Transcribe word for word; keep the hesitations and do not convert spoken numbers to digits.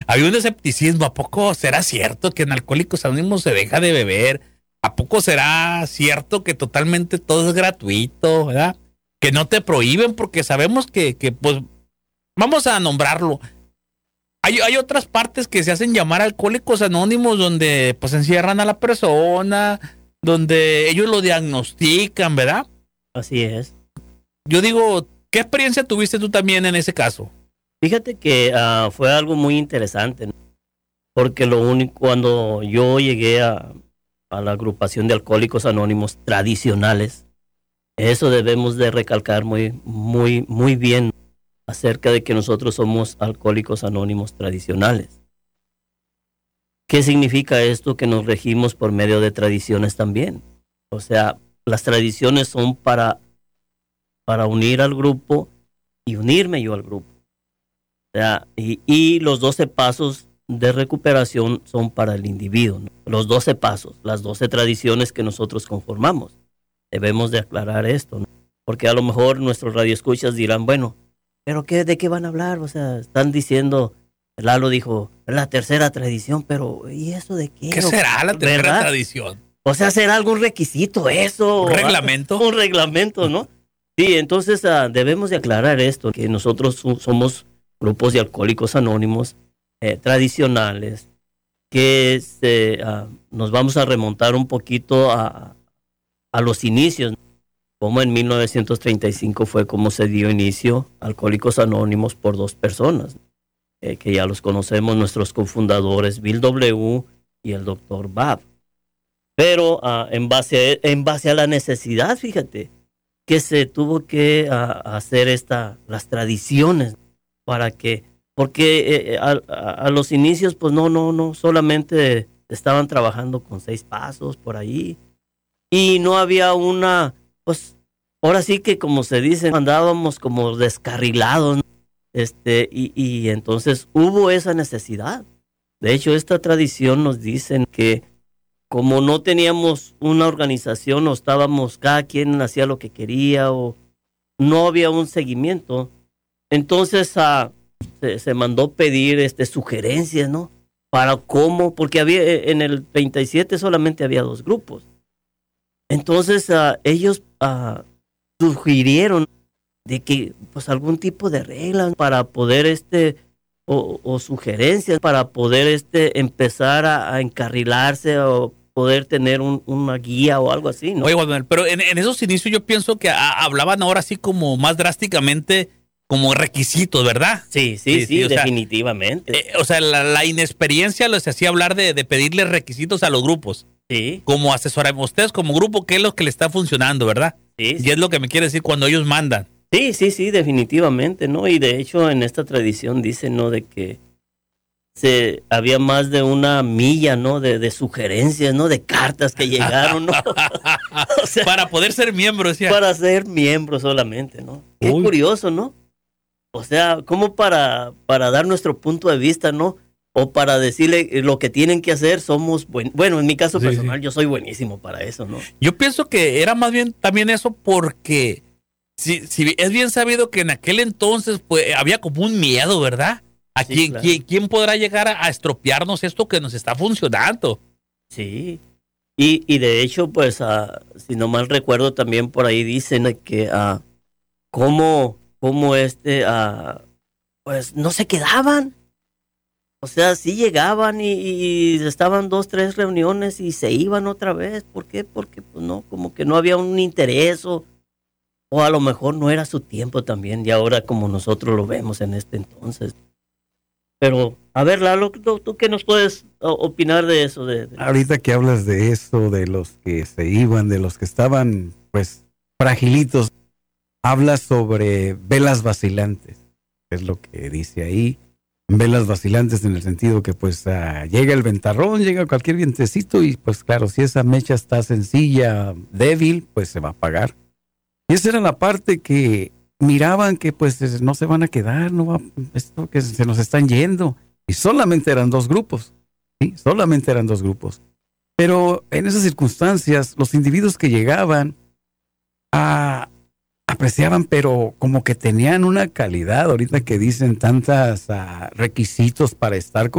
había un escepticismo. ¿A poco será cierto que en Alcohólicos Anónimos se deja de beber? ¿A poco será cierto que totalmente todo es gratuito, verdad? Que no te prohíben, porque sabemos que, que pues, vamos a nombrarlo. Hay, hay otras partes que se hacen llamar Alcohólicos Anónimos donde pues encierran a la persona, donde ellos lo diagnostican, ¿verdad? Así es. Yo digo, ¿qué experiencia tuviste tú también en ese caso? Fíjate que uh, fue algo muy interesante, ¿no? Porque lo único, cuando yo llegué a, a la agrupación de Alcohólicos Anónimos tradicionales, eso debemos de recalcar muy, muy, muy bien acerca de que nosotros somos Alcohólicos Anónimos tradicionales. ¿Qué significa esto? Que nos regimos por medio de tradiciones también. O sea, las tradiciones son para, para unir al grupo y unirme yo al grupo. O sea, y, y los doce pasos de recuperación son para el individuo, ¿no? Los doce pasos, las doce tradiciones que nosotros conformamos. Debemos de aclarar esto, ¿no? Porque a lo mejor nuestros radioescuchas dirán, bueno, ¿pero qué, de qué van a hablar? O sea, están diciendo, Lalo dijo, la tercera tradición, pero ¿y eso de qué? ¿Qué será la tercera ¿verdad? tradición? O sea, ¿será algún requisito eso? ¿Un reglamento? Un reglamento, ¿no? Sí, entonces uh, debemos de aclarar esto, que nosotros somos grupos de Alcohólicos Anónimos eh, tradicionales, que este, uh, nos vamos a remontar un poquito a, a los inicios, como en mil novecientos treinta y cinco fue como se dio inicio a Alcohólicos Anónimos por dos personas, eh, que ya los conocemos, nuestros cofundadores, Bill W. y el doctor Bob. Pero uh, en, base a, en base a la necesidad, fíjate, que se tuvo que uh, hacer esta, las tradiciones para que, porque eh, a, a los inicios, pues no, no, no, solamente estaban trabajando con seis pasos por ahí y no había una, pues ahora sí que como se dice, andábamos como descarrilados, ¿no? este, y, y entonces hubo esa necesidad. De hecho, esta tradición nos dicen que como no teníamos una organización o estábamos, cada quien hacía lo que quería o no había un seguimiento, entonces uh, se, se mandó pedir este, sugerencias, ¿no? Para cómo, porque había en el treinta y siete solamente había dos grupos. Entonces uh, ellos uh, sugirieron de que pues algún tipo de reglas para poder este o, o sugerencias para poder este empezar a, a encarrilarse o poder tener un, una guía o algo así, ¿no? Oye, Manuel, pero en, en esos inicios yo pienso que a, hablaban ahora sí como más drásticamente como requisitos, ¿verdad? Sí, sí, sí, sí definitivamente. Sea, eh, o sea, la, la inexperiencia les hacía hablar de, de pedirles requisitos a los grupos. Sí. Como asesoramos ustedes como grupo, ¿qué es lo que le está funcionando, verdad? Sí, sí. Y es lo que me quiere decir cuando ellos mandan. Sí, sí, sí, definitivamente, ¿no? Y de hecho en esta tradición dice, ¿no? De que se había más de una milla, ¿no? De, de sugerencias, ¿no? De cartas que llegaron, ¿no? O sea, para poder ser miembro, decía. Para ser miembro solamente, ¿no? Qué Uy. Curioso, ¿no? O sea, como para, para dar nuestro punto de vista, ¿no? O para decirle lo que tienen que hacer, somos buenos. Bueno, en mi caso sí, personal, sí. Yo soy buenísimo para eso, ¿no? Yo pienso que era más bien también eso porque si, si es bien sabido que en aquel entonces pues, había como un miedo, ¿verdad? ¿A sí, quién, claro. quién, quién podrá llegar a, a estropearnos esto que nos está funcionando? Sí. Y, y de hecho, pues, uh, si no mal recuerdo, también por ahí dicen que uh, cómo, cómo este, uh, pues, no se quedaban. O sea, sí llegaban y, y estaban dos, tres reuniones y se iban otra vez. ¿Por qué? Porque, pues, no, como que no había un interés o, o a lo mejor no era su tiempo también. Y ahora como nosotros lo vemos en este entonces. Pero, a ver, Lalo, ¿tú, tú qué nos puedes opinar de eso? De, de... Ahorita que hablas de eso, de los que se iban, de los que estaban, pues, fragilitos, hablas sobre velas vacilantes, es lo que dice ahí. Velas vacilantes en el sentido que, pues, uh, llega el ventarrón, llega cualquier vientecito y, pues, claro, si esa mecha está sencilla, débil, pues se va a apagar. Y esa era la parte que miraban que pues no se van a quedar, no va, esto que se nos están yendo. Y solamente eran dos grupos, ¿sí? Solamente eran dos grupos. Pero en esas circunstancias, los individuos que llegaban a, apreciaban, pero como que tenían una calidad, ahorita que dicen tantas uh, requisitos para estar con